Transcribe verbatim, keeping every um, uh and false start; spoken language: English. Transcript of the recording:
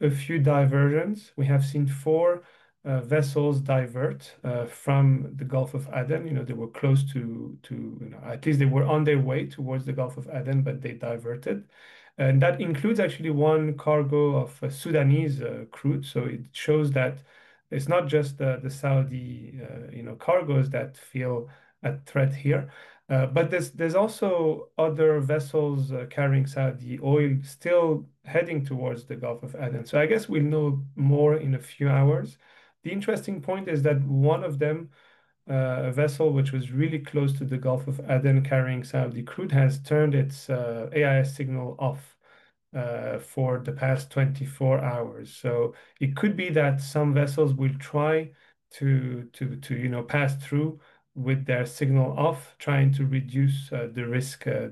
a few diversions. We have seen four uh, vessels divert uh, from the Gulf of Aden. You know, they were close to to you know, at least they were on their way towards the Gulf of Aden, but they diverted. And that includes actually one cargo of uh, Sudanese uh, crude. So it shows that it's not just the, the Saudi, uh, you know, cargoes that feel a threat here. Uh, but there's there's also other vessels uh, carrying Saudi oil still heading towards the Gulf of Aden. So I guess we'll know more in a few hours. The interesting point is that one of them, uh, a vessel which was really close to the Gulf of Aden carrying Saudi crude, has turned its uh, A I S signal off uh, for the past twenty-four hours. So it could be that some vessels will try to to to you know pass through with their signal off, trying to reduce uh, the risk uh,